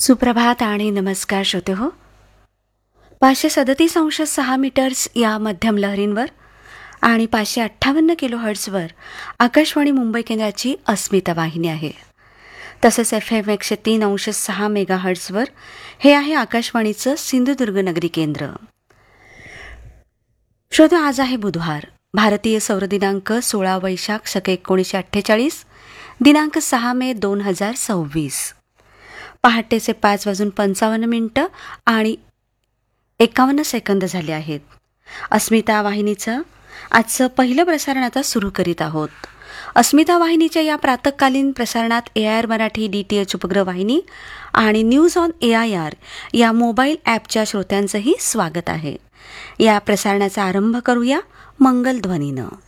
सुप्रभात आणि नमस्कार श्रोते हो. 537.6 मीटर्स या मध्यम लहरींवर आणि 558 किलो हर्ट्झवर आकाशवाणी मुंबई केंद्राची अस्मिता वाहिनी आहे. तसंच FM 103.6 मेगा हर्ट्झवर हे आहे आकाशवाणीचं सिंधुदुर्ग नगरी केंद्र. श्रोते, आज आहे बुधवार. भारतीय सौर दिनांक 16 वैशाख शके 1948, दिनांक 6 मे 2026. पहाटेचे 5:55 आणि 51 सेकंद झाले आहेत. अस्मिता वाहिनीचं आजचं पहिलं प्रसारण आता सुरू करीत आहोत. अस्मिता वाहिनीच्या या प्रातःकालीन प्रसारणात AIR मराठी DTH उपग्रह वाहिनी आणि न्यूज ऑन AIR या मोबाईल ॲपच्या श्रोत्यांचंही स्वागत आहे. या प्रसारणाचा आरंभ करूया मंगलध्वनीनं.